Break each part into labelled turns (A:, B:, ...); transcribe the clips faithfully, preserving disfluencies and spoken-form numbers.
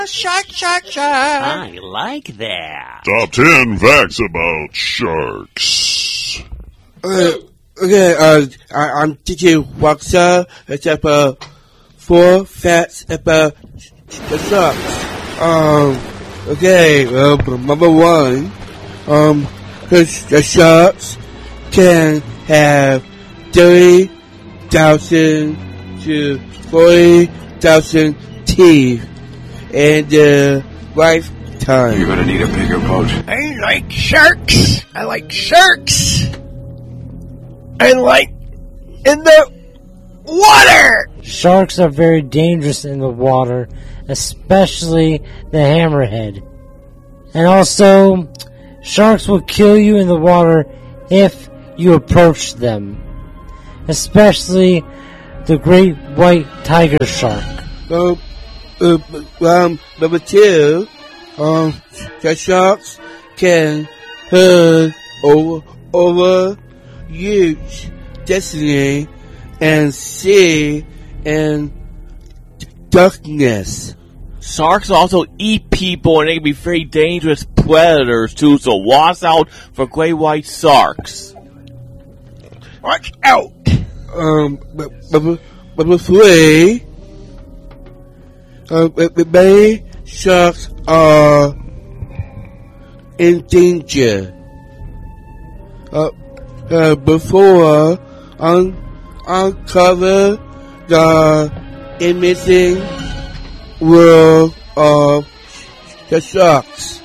A: Shark, shark, shark.
B: I like that.
C: Top ten facts about sharks.
D: Uh, okay, uh, I, I'm teaching Waksa. It's about four facts about the sharks. Um, okay, well, number one, um, the, the sharks can have thirty thousand to forty thousand teeth in their lifetime.
E: You're gonna need a bigger boat.
A: I like sharks. I like sharks. I like in the water.
F: Sharks are very dangerous in the water, especially the hammerhead. And also, sharks will kill you in the water if you approach them, especially the great white tiger shark.
D: Um, uh, um, number two, um, the sharks can herd over, over huge destiny and see in darkness.
B: Sharks also eat people, and they can be very dangerous predators too. So watch out for great white sharks.
A: Watch out.
D: Um, number, number three, uh, many sharks are in danger. Uh, uh, before un- uncover the amazing world of the sharks.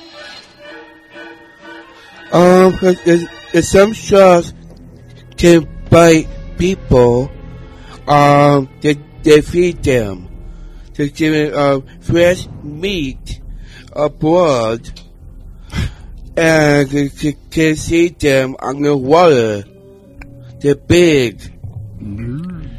D: Um, there's, there's some sharks can bite people. Um, they, they feed them. They give it uh, fresh meat, or blood, and you can, can see them underwater. They're big. Mm-hmm.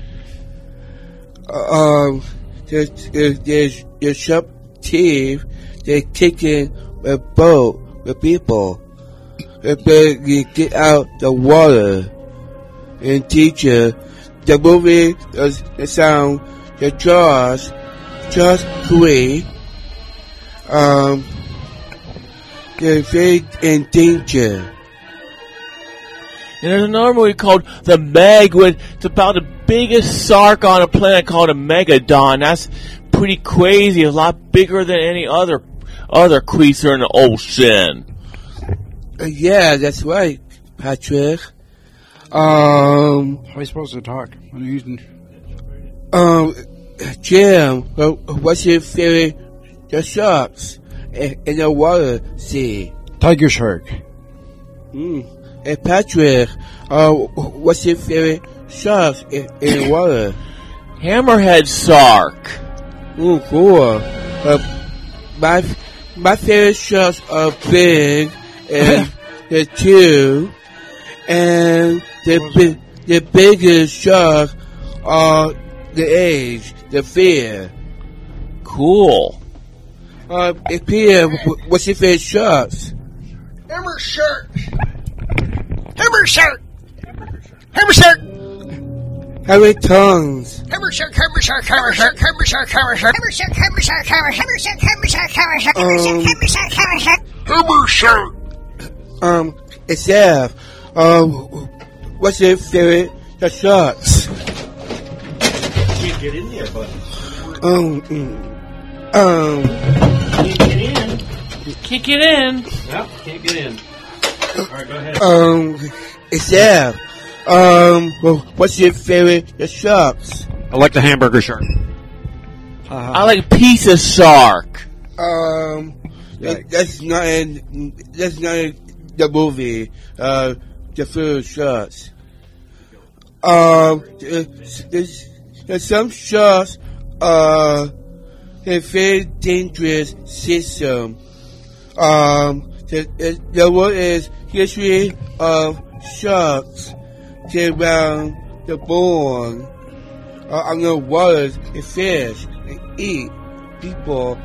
D: Um, there's, there's, there's, there's sharp teeth. They're kicking a boat with people. If you get out the water. And teacher, the movie, the, the sound, the Jaws, Jaws three, um, they're very in danger.
B: And there's another movie called The Meg, with it's about the biggest shark on a planet called a megalodon. That's pretty crazy. It's a lot bigger than any other other creature in the ocean.
D: Uh, yeah, that's right, Patrick. Um,
E: How are you supposed to talk? What are you using?
D: Um, Jim, what's your favorite the sharks in, in the water sea?
E: Tiger shark.
D: Mm. Hey, Patrick, uh, what's your favorite sharks in, in the water?
B: Hammerhead shark.
D: Mm, cool. Uh, my my favorite sharks are big and they're two, and the big the biggest sharks are the age, the fear.
B: Cool.
D: Uh, hey, Peter, what's your favorite sharks?
A: Hammer shark. Hammer shark. Hammer shark.
D: How many tongues?
A: Hammer shark. Hammer shark. Hammer shark. Hammer shark. Hammer shark. Hammer shark. Hammer shark. Hammer shark. Hammer shark. Hammer shark. Hammer shark. Hammer shark. Hammer shark. Hammer shark.
D: Um, it's Jeff. Um, what's your favorite the sharks?
G: Can't get in there, but.
D: Um, mm, um.
G: Can't get in.
B: Can't get in.
G: Nope, can't get in. All right, go ahead.
D: Um, it's Jeff. Um, well, what's your favorite the sharks?
E: I like the hamburger shark.
B: I like pizza shark.
D: Um, that, that's not in, that's not in the movie, uh, the food sharks. Um, there's, there's some sharks, uh, a very dangerous system. Um, the, the, the word is history of sharks. They around the born, uh, on the waters, they fish, they eat people.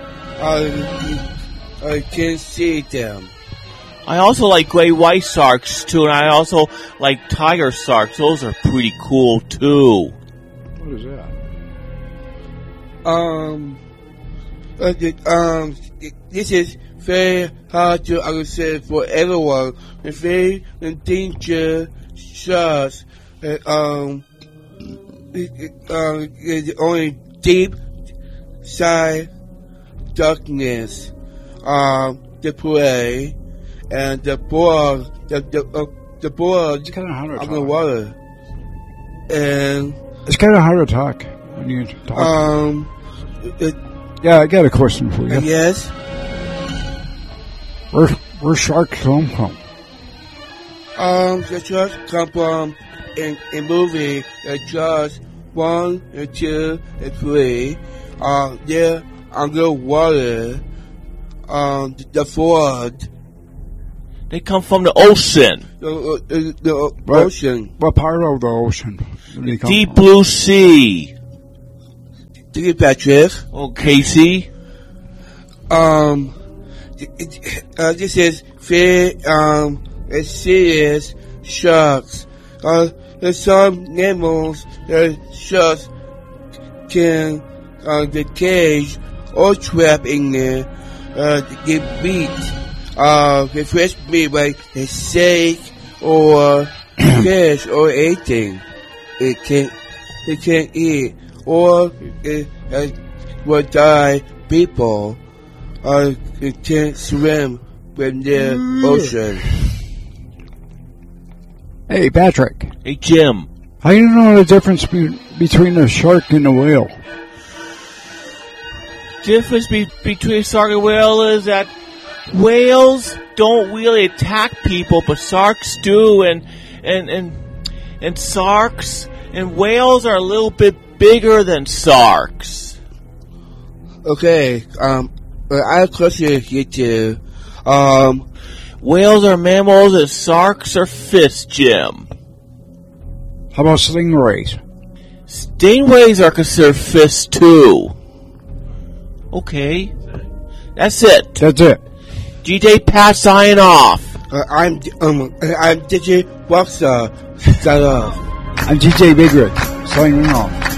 D: I, I can see them.
B: I also like gray white sharks too, and I also like tiger sharks. Those are pretty cool too.
E: What is that?
D: Um, uh, um, this is very hard to understand for everyone. The very endangered sharks. Uh, um, it, it, uh, it's only deep side darkness. Um, the prey and the board, the the uh, the board
E: It's kind of hard to
D: on
E: talk.
D: the water, and
E: It's kind of hard to talk when you talk.
D: um, it,
E: yeah, I got a question for you.
D: yes,
E: Where where sharks come from?
D: um, the sharks come from in in movie the Jaws one and two and three. Uh, they're underwater. Um, the flood,
B: They come from the ocean.
D: the uh, the, the
E: Right.
D: ocean.
E: What part of the ocean do they come
B: Deep
E: from?
B: blue sea.
D: Thank you, Patrick.
B: Oh, Casey.
D: Um, it, it, uh, this is very um a serious sharks. Uh, there's some animals that sharks can uh the cage or trap in there. Uh, get beat. Uh, the fresh meat like a steak or fish or anything. It can't. It can't eat or it uh, will die. People. Uh, it can't swim in the ocean.
E: Hey, Patrick.
B: Hey, Jim.
E: How do you know the difference be- between a shark and a whale?
B: Difference be- between shark and whale is that whales don't really attack people, but sharks do, and and and and sharks and whales are a little bit bigger than sharks.
D: Okay. Um, but I have a question here too. Um,
B: Whales are mammals, and sharks are fish, Jim.
E: How about stingrays?
B: Stingrays are considered fish too. Okay, that's it.
E: That's it.
B: D J Pat signing off.
D: uh, I'm um I'm D J Rockstar. Shut up.
E: I'm D J Big Rick, signing off.